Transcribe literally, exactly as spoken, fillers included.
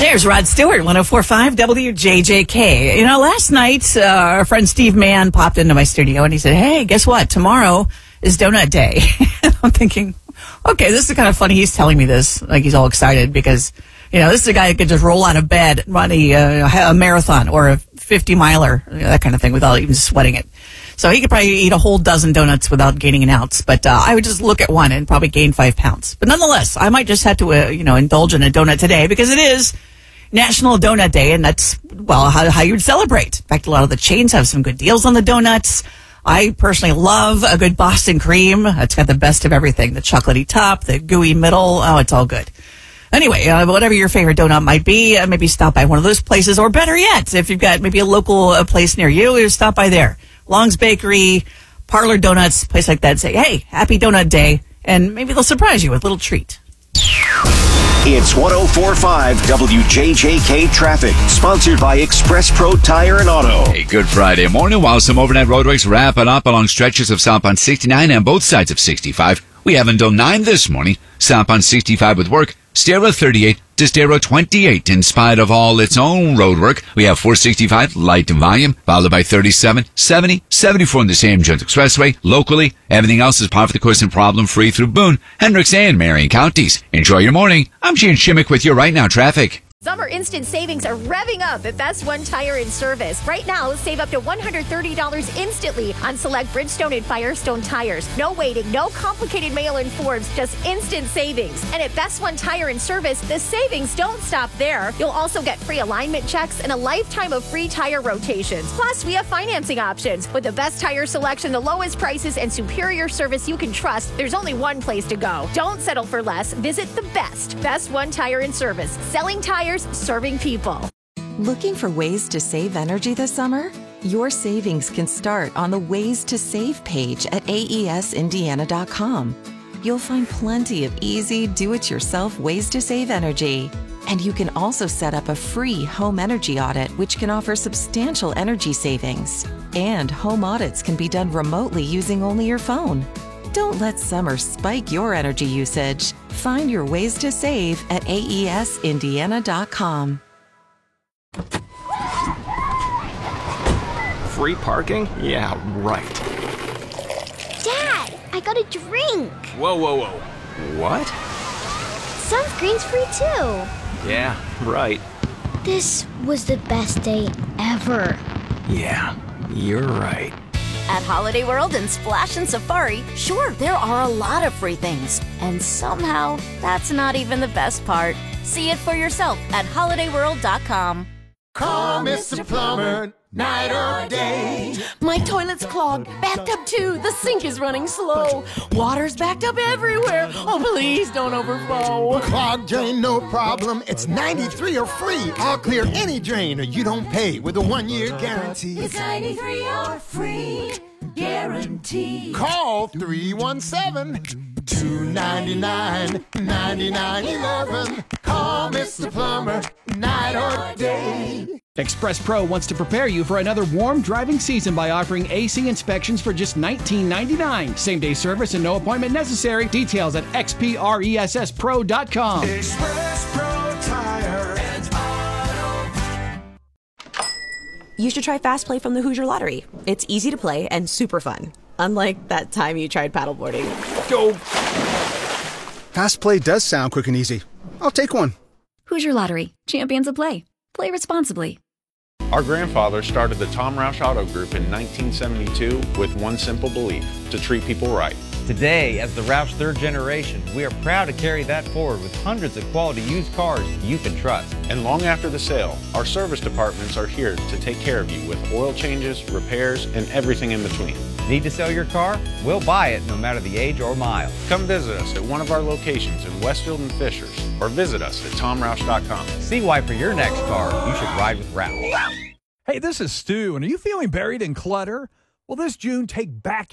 There's Rod Stewart, one oh four point five W J J K. You know, last night, uh, our friend Steve Mann popped into my studio and he said, hey, guess what? Tomorrow is Donut Day. I'm thinking, okay, this is kind of funny. He's telling me this, like he's all excited because, you know, this is a guy who could just roll out of bed and run a, uh, a marathon or a fifty miler, you know, that kind of thing, without even sweating it. So he could probably eat a whole dozen donuts without gaining an ounce. But uh, I would just look at one and probably gain five pounds. But nonetheless, I might just have to, uh, you know, indulge in a donut today because it is National Donut Day, and that's, well, how, how you would celebrate. In fact, a lot of the chains have some good deals on the donuts. I personally love a good Boston cream. It's got the best of everything. The chocolatey top, the gooey middle. Oh, it's all good. Anyway, uh, whatever your favorite donut might be, uh, maybe stop by one of those places. Or better yet, if you've got maybe a local uh, place near you, stop by there. Long's Bakery, Parlor Donuts, place like that. Say, hey, happy Donut Day. And maybe they'll surprise you with a little treat. It's one oh four point five W J J K Traffic, sponsored by Express Pro Tire and Auto. Hey, good Friday morning. While some overnight roadworks wrapping up along stretches of southbound sixty-nine and both sides of sixty-five, we have until nine this morning. Southbound sixty-five with work, Staro thirty-eight to Staro twenty-eight. In spite of all its own roadwork, we have four sixty-five light in volume, followed by thirty-seven, seventy, seventy-four in the Sam Jones Expressway. Locally, everything else is par for the course and problem-free through Boone, Hendricks, and Marion counties. Enjoy your morning. I'm Gene Shimmick with your Right Now traffic. Summer instant savings are revving up at Best One Tire and Service. Right now, save up to one hundred thirty dollars instantly on select Bridgestone and Firestone tires. No waiting, no complicated mail-in forms, just instant savings. And at Best One Tire and Service, the savings don't stop there. You'll also get free alignment checks and a lifetime of free tire rotations. Plus, we have financing options. With the best tire selection, the lowest prices, and superior service you can trust, there's only one place to go. Don't settle for less. Visit the best. Best One Tire and Service. Selling tires, serving people. Looking for ways to save energy this summer? Your savings can start on the Ways to Save page at A E S Indiana dot com. You'll find plenty of easy, do-it-yourself ways to save energy. And you can also set up a free home energy audit, which can offer substantial energy savings. And home audits can be done remotely using only your phone. Don't let summer spike your energy usage. Find your ways to save at A E S Indiana dot com. Free parking? Yeah, right. Dad, I got a drink. Whoa, whoa, whoa. What? Sunscreen's free too. Yeah, right. This was the best day ever. Yeah, you're right. At Holiday World and Splash and Safari, sure, there are a lot of free things. And somehow, that's not even the best part. See it for yourself at holiday world dot com. Call Mister Plumber, night or day. My toilet's clogged, backed up too. The sink is running slow. Water's backed up everywhere. Oh, please don't overflow. Clogged drain, no problem. It's ninety-three or free. I'll clear any drain or you don't pay with a one-year guarantee. It's ninety-three or free guarantee. Call three one seven, two nine nine, nine nine one one. Call Mister Plumber, night or day. Express Pro wants to prepare you for another warm driving season by offering A C inspections for just nineteen ninety-nine dollars. Same-day service and no appointment necessary. Details at x p r e s s pro dot com. Express Pro Tire and Auto. You should try Fast Play from the Hoosier Lottery. It's easy to play and super fun. Unlike that time you tried paddleboarding. Go! Fast Play does sound quick and easy. I'll take one. Hoosier Lottery. Champions of play. Play responsibly. Our grandfather started the Tom Roush Auto Group in nineteen seventy-two with one simple belief: to treat people right. Today, as the Roush third generation, we are proud to carry that forward with hundreds of quality used cars you can trust. And long after the sale, our service departments are here to take care of you with oil changes, repairs, and everything in between. Need to sell your car? We'll buy it no matter the age or mile. Come visit us at one of our locations in Westfield and Fishers, or visit us at tom roush dot com. See why for your next car, you should ride with Roush. Hey, this is Stu, and are you feeling buried in clutter? Well, this June, take back